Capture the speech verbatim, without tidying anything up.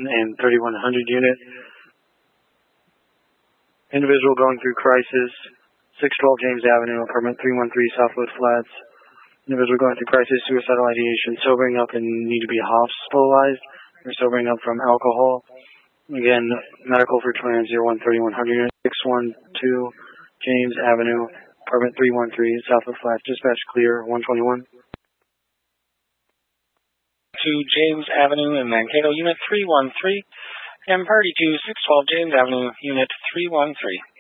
and thirty-one hundred unit. Individual going through crisis, six twelve James Avenue, apartment three one three, Southwood Flats. Individual going through crisis, suicidal ideation, sobering up and need to be hospitalized, or sobering up from alcohol. Again, medical for twenty-nine oh one, thirty-one hundred, six one two James Avenue, apartment three one three, Southwood Flats. Dispatch clear, one twenty-one. To James Avenue in Mankato, Unit three one three, and party to six twelve James Avenue, Unit three one three.